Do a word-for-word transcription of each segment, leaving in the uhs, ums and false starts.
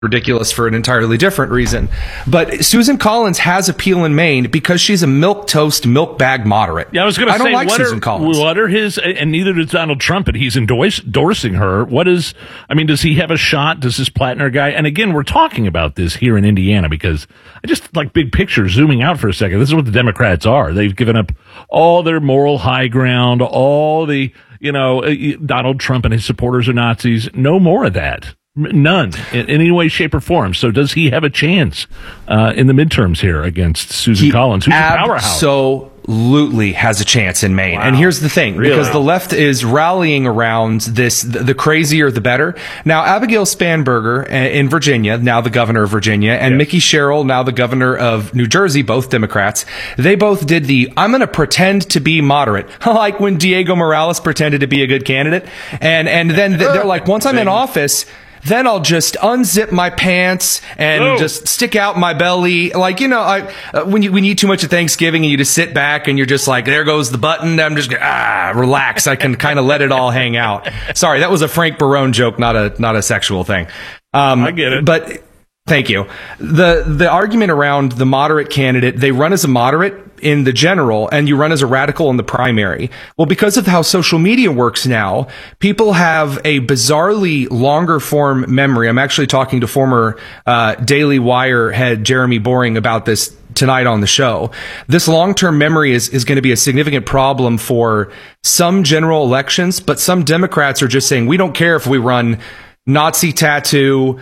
ridiculous for an entirely different reason. But Susan Collins has appeal in Maine because she's a milquetoast, milk bag moderate. Yeah, I was going to say, don't like what, Susan are, Collins. what are his, and neither does Donald Trump, and he's endorse, endorsing her. What is, I mean, does he have a shot? Does this Plattner guy, and again, we're talking about this here in Indiana because I just like big picture, zooming out for a second. This is what the Democrats are. They've given up all their moral high ground, all the, you know, Donald Trump and his supporters are Nazis. No more of that. None in any way, shape, or form. So does he have a chance uh, in the midterms here against Susan he Collins, who's a powerhouse? Absolutely has a chance in Maine. Wow. And here's the thing, really? Because the left is rallying around this, the, the crazier the better. Now, Abigail Spanberger in Virginia, now the governor of Virginia, and yes. Mickey Sherrill, now the governor of New Jersey, both Democrats, they both did the, I'm going to pretend to be moderate, like when Diego Morales pretended to be a good candidate. And, and then they're like, once I'm in office, then I'll just unzip my pants and oh. just stick out my belly. Like, you know, I, uh, when you, when you eat too much at Thanksgiving and you just sit back and you're just like, there goes the button. I'm just gonna, ah, relax. I can kind of let it all hang out. Sorry, that was a Frank Barone joke, not a, not a sexual thing. Um, I get it. But thank you. The, the argument around the moderate candidate, they run as a moderate in the general and you run as a radical in the primary. Well, because of how social media works now, people have a bizarrely longer form memory. I'm actually talking to former uh, Daily Wire head Jeremy Boring about this tonight on the show. This long-term memory is, is going to be a significant problem for some general elections, but some Democrats are just saying, we don't care if we run Nazi tattoo,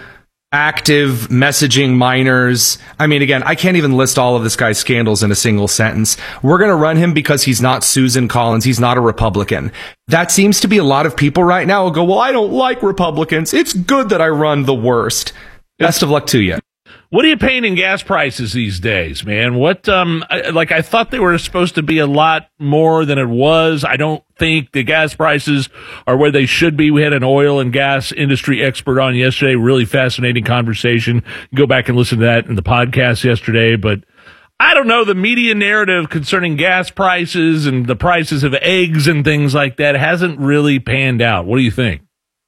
active messaging minors. I mean, again, I can't even list all of this guy's scandals in a single sentence. We're going to run him because he's not Susan Collins. He's not a Republican. That seems to be a lot of people right now who go, well, I don't like Republicans. It's good that I run the worst. Best of luck to you. What are you paying in gas prices these days, man? What, um, I, like I thought they were supposed to be a lot more than it was. I don't think the gas prices are where they should be. We had an oil and gas industry expert on yesterday. Really fascinating conversation. Go back and listen to that in the podcast yesterday. But I don't know, the media narrative concerning gas prices and the prices of eggs and things like that hasn't really panned out. What do you think?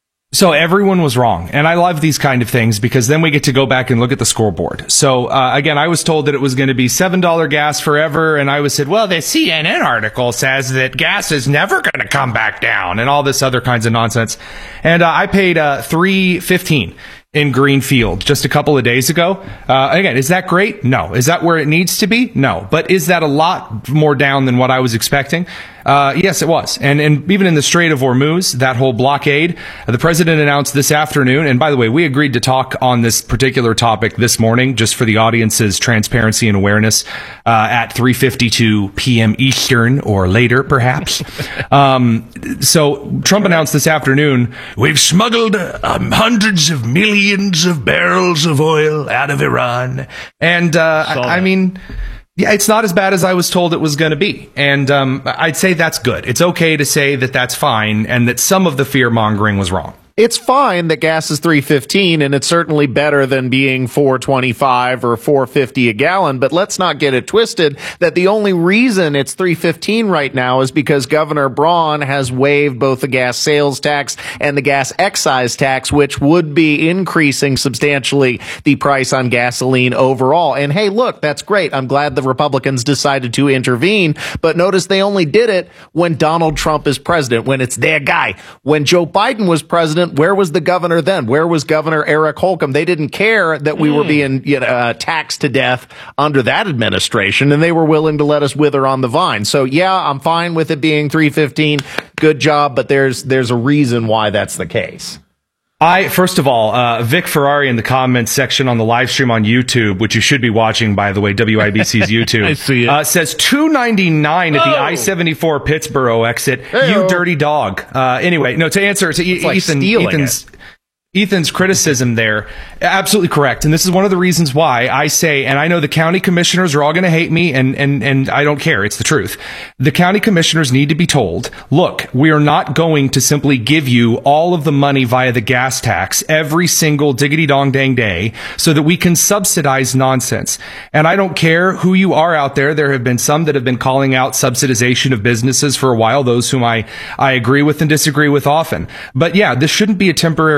So everyone was wrong. And I love these kind of things because then we get to go back and look at the scoreboard. So, uh, again, I was told that it was going to be seven dollars gas forever. And I was said, well, the C N N article says that gas is never going to come back down and all this other kinds of nonsense. And uh, I paid uh, three fifteen in Greenfield just a couple of days ago. Uh, again, is that great? No. Is that where it needs to be? No. But is that a lot more down than what I was expecting? Uh, yes, it was. And, and even in the Strait of Hormuz, that whole blockade, uh, the president announced this afternoon. And by the way, we agreed to talk on this particular topic this morning, just for the audience's transparency and awareness, uh, at three fifty-two p.m. Eastern or later, perhaps. um, so Trump announced this afternoon, we've smuggled um, hundreds of millions of barrels of oil out of Iran. And, uh, I, I mean, yeah, it's not as bad as I was told it was going to be. And um, I'd say that's good. It's okay to say that that's fine and that some of the fear-mongering was wrong. It's fine that gas is three fifteen, and it's certainly better than being four twenty-five or four fifty a gallon. But let's not get it twisted that the only reason it's three fifteen right now is because Governor Braun has waived both the gas sales tax and the gas excise tax, which would be increasing substantially the price on gasoline overall. And hey, look, that's great. I'm glad the Republicans decided to intervene. But notice they only did it when Donald Trump is president, when it's their guy. When Joe Biden was president, where was the governor then? Where was Governor Eric Holcomb? They didn't care that we mm. were being you know, uh, taxed to death under that administration, and they were willing to let us wither on the vine. So, yeah, I'm fine with it being three fifteen. Good job, but there's there's a reason why that's the case. I, first of all, uh, Vic Ferrari in the comments section on the live stream on YouTube, which you should be watching, by the way, W I B C's YouTube, I see it. Uh, says two ninety-nine at oh. the I seventy-four Pittsburgh exit. Hey-o. You dirty dog. Uh, anyway, no, to answer to e- like Ethan, Ethan's, it. Ethan's criticism there, absolutely correct. And this is one of the reasons why I say, and I know the county commissioners are all going to hate me, and, and, and I don't care. It's the truth. The county commissioners need to be told, look, we are not going to simply give you all of the money via the gas tax every single diggity dong dang day so that we can subsidize nonsense. And I don't care who you are out there. There have been some that have been calling out subsidization of businesses for a while, those whom I, I agree with and disagree with often. But yeah, this shouldn't be a temporary thing.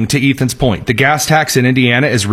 to Ethan's point. The gas tax in Indiana is